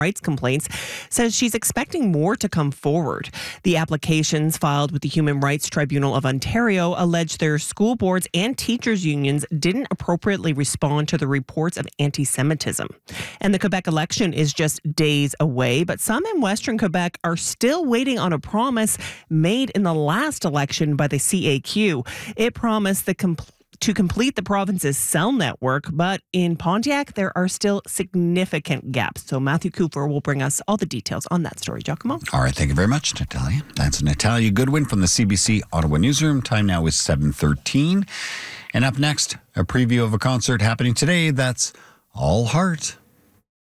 rights complaints, says she's expecting more to come forward. The applications filed with the Human Rights Tribunal of Ontario allege their school boards and teachers' unions didn't appropriately respond to the reports of anti-Semitism. And the Quebec election is just days away, but some in Western Quebec are still waiting on a promise made in the last election by the CAQ. It promised to complete the province's cell network, but in Pontiac, there are still significant gaps. So Matthew Cooper will bring us all the details on that story. Giacomo? All right, thank you very much, Natalia. That's Natalia Goodwin from the CBC Ottawa Newsroom. Time now is 7:13. And up next, a preview of a concert happening today that's all heart.